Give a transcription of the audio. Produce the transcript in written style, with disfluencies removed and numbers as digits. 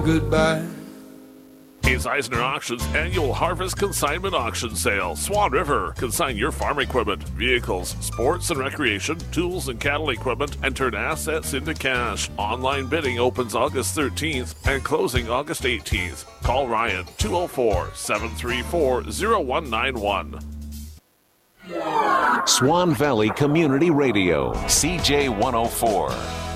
Goodbye. Is Eisner Auctions annual harvest consignment auction sale. Swan River. Consign your farm equipment, vehicles, sports and recreation, tools and cattle equipment, and turn assets into cash. Online bidding opens August 13th and closing August 18th. Call Ryan 204-734-0191. Swan Valley Community Radio, CJ 104.